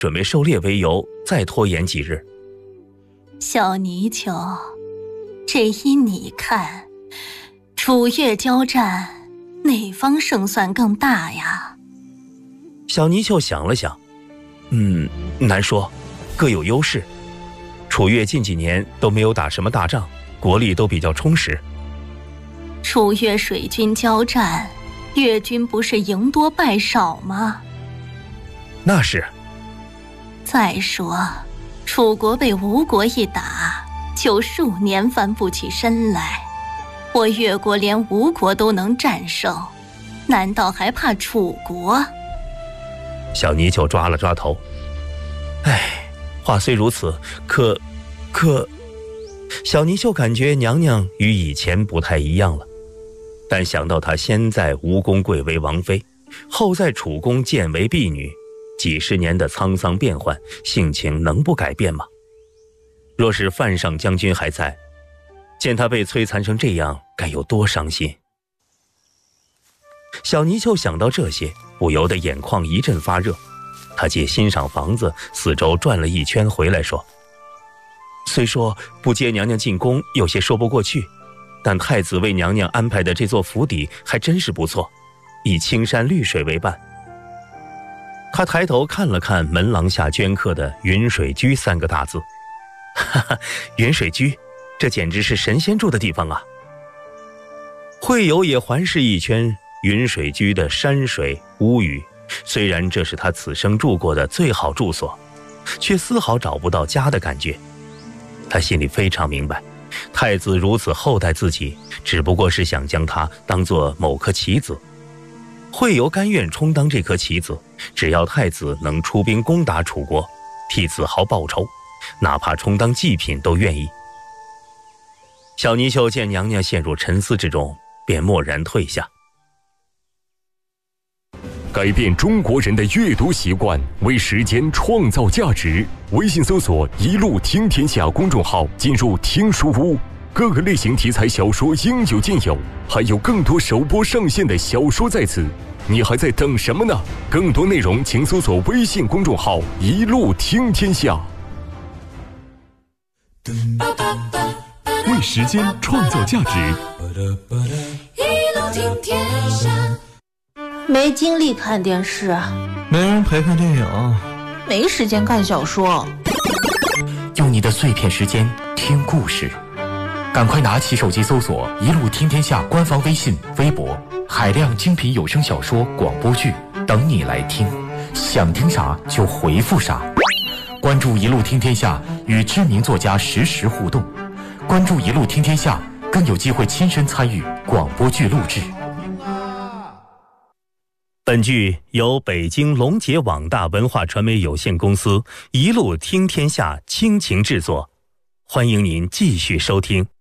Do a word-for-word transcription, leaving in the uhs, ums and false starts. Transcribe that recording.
准备狩猎为由再拖延几日。 小泥鳅，这依你看，楚越交战，哪方胜算更大呀？ 小泥鳅想了想，嗯，难说，各有优势。楚越近几年都没有打什么大仗，国力都比较充实。 楚越水军交战，越军不是赢多败少吗？ 那是。 再说，楚国被吴国一打，就数年翻不起身来。我越国连吴国都能战胜，难道还怕楚国？ 小泥鳅抓了抓头，唉，话虽如此，可可小泥鳅感觉娘娘与以前不太一样了。但想到她先在吴宫贵为王妃，后在楚宫建为婢女，几十年的沧桑变幻，性情能不改变吗？若是范上将军还在，见他被摧残成这样，该有多伤心。小泥鳅想到这些，不由得眼眶一阵发热。他借欣赏房子四周转了一圈回来说，虽说不接娘娘进宫有些说不过去，但太子为娘娘安排的这座府邸还真是不错，以青山绿水为伴。他抬头看了看门廊下镌刻的云水居三个大字，哈哈，云水居，这简直是神仙住的地方啊。会友也环视一圈云水居的山水屋宇，虽然这是他此生住过的最好住所，却丝毫找不到家的感觉。他心里非常明白，太子如此厚待自己，只不过是想将他当作某颗棋子。会友甘愿充当这颗棋子，只要太子能出兵攻打楚国，替子豪报仇，哪怕充当祭品都愿意。小泥鳅见娘娘陷入沉思之中，便默然退下。 改变中国人的阅读习惯，为时间创造价值。微信搜索“一路听天下”公众号，进入听书屋，各个类型题材小说应有尽有，还有更多首播上线的小说在此，你还在等什么呢？更多内容请搜索微信公众号“一路听天下”。 为时间创造价值， 一路听天下。 没精力看电视， 没人陪看电影， 没时间看小说。 用你的碎片时间听故事，赶快拿起手机搜索“一路听天下”官方微信、微博，海量精品有声小说、广播剧等你来听，想听啥就回复啥。关注“一路听天下”，与知名作家实时互动。关注“一路听天下”，更有机会亲身参与广播剧录制。 本剧由北京龙杰网大文化传媒有限公司一路听天下倾情制作，欢迎您继续收听。